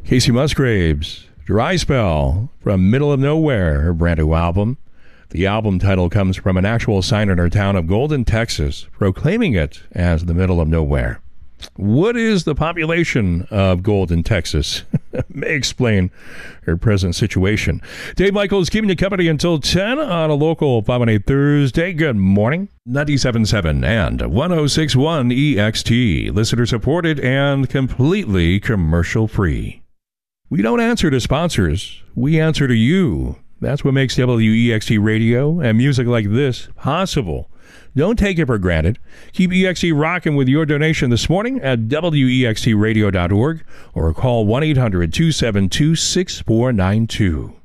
Casey Musgraves, Dry Spell, from Middle of Nowhere, her brand new album. The album title comes from an actual sign in her town of Golden, Texas, proclaiming it as the middle of nowhere. What is the population of Golden, Texas? May explain her present situation. Dave Michaels keeping you company until 10 on a local 518 Thursday. Good morning. 97.7 and 106.1 EXT. Listener supported and completely commercial free. We don't answer to sponsors. We answer to you. That's what makes WEXT radio and music like this possible. Don't take it for granted. Keep EXT rocking with your donation this morning at WEXTradio.org or call 1-800-272-6492.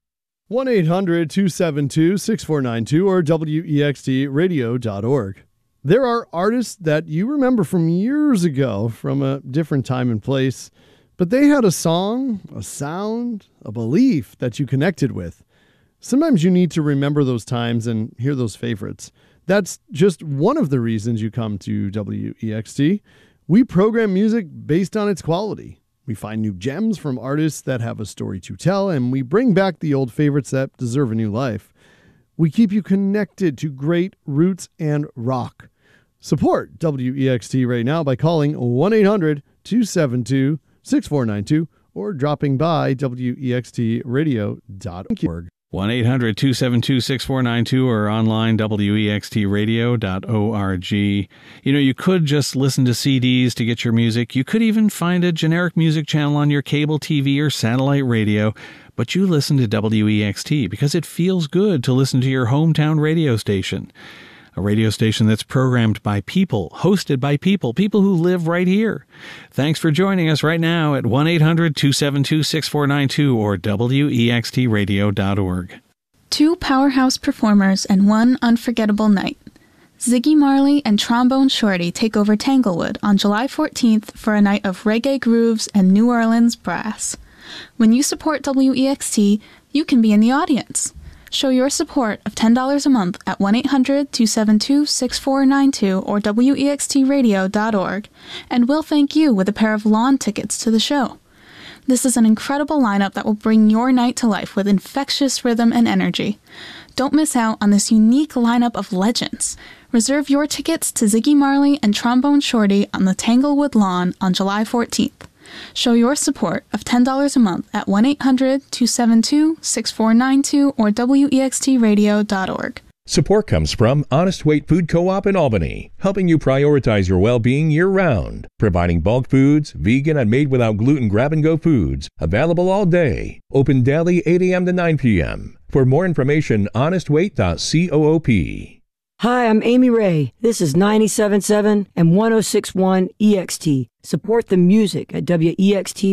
1-800-272-6492 or WEXTradio.org. There are artists that you remember from years ago from a different time and place, but they had a song, a sound, a belief that you connected with. Sometimes you need to remember those times and hear those favorites. That's just one of the reasons you come to WEXT. We program music based on its quality. We find new gems from artists that have a story to tell, and we bring back the old favorites that deserve a new life. We keep you connected to great roots and rock. Support WEXT right now by calling 1-800-272-6492 or dropping by WEXTradio.org. 1-800-272-6492 or online WEXTradio.org. You know, you could just listen to CDs to get your music. You could even find a generic music channel on your cable TV or satellite radio, but you listen to WEXT because it feels good to listen to your hometown radio station. A radio station that's programmed by people, hosted by people who live right here. Thanks for joining us right now at 1-800-272-6492 or WEXTradio.org. Two powerhouse performers and one unforgettable night. Ziggy Marley and Trombone Shorty take over Tanglewood on July 14th for a night of reggae grooves and New Orleans brass. When you support WEXT, you can be in the audience. Show your support of $10 a month at 1-800-272-6492 or WEXTradio.org, and we'll thank you with a pair of lawn tickets to the show. This is an incredible lineup that will bring your night to life with infectious rhythm and energy. Don't miss out on this unique lineup of legends. Reserve your tickets to Ziggy Marley and Trombone Shorty on the Tanglewood lawn on July 14th. Show your support of $10 a month at 1-800-272-6492 or WEXTradio.org. Support comes from Honest Weight Food Co-op in Albany, helping you prioritize your well-being year-round, providing bulk foods, vegan and made without gluten grab-and-go foods, available all day, open daily 8 a.m. to 9 p.m. For more information, honestweight.coop. Hi, I'm Amy Ray. This is 97.7 and 106.1 EXT. Support the music at WEXT